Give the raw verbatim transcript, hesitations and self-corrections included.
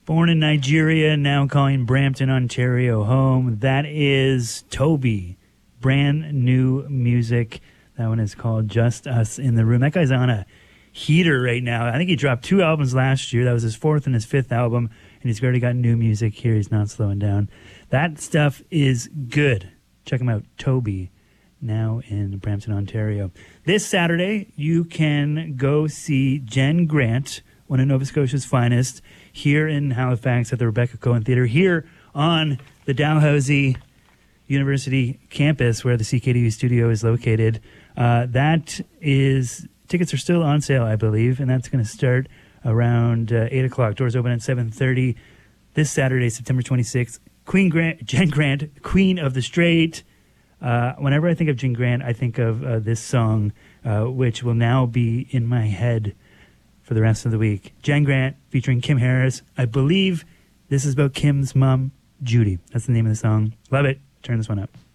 Born in Nigeria, now calling Brampton, Ontario home. That is Toby. Brand new music. That one is called Just Us in the Room. That guy's on a heater right now. I think he dropped two albums last year. That was his fourth and his fifth album. And he's already got new music here. He's not slowing down. That stuff is good. Check him out. Toby, now in Brampton, Ontario. This Saturday, you can go see Jen Grant, one of Nova Scotia's finest, here in Halifax at the Rebecca Cohen Theatre, here on the Dalhousie University campus where the C K D U studio is located. Uh, that is, tickets are still on sale, I believe, and that's going to start around uh, eight o'clock. Doors open at seven thirty this Saturday, September twenty-sixth. Queen Grant, Jen Grant, Queen of the Straight. Uh, whenever I think of Jen Grant, I think of uh, this song, uh, which will now be in my head for the rest of the week. Jen Grant featuring Kim Harris. I believe this is about Kim's mom, Judy. That's the name of the song. Love it. Turn this one up.